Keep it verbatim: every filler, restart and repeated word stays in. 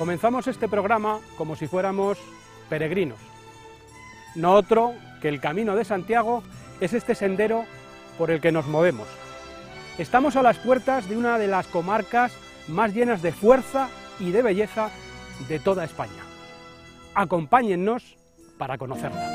Comenzamos este programa como si fuéramos peregrinos. No otro que el Camino de Santiago es este sendero por el que nos movemos. Estamos a las puertas de una de las comarcas más llenas de fuerza y de belleza de toda España. Acompáñennos para conocerla.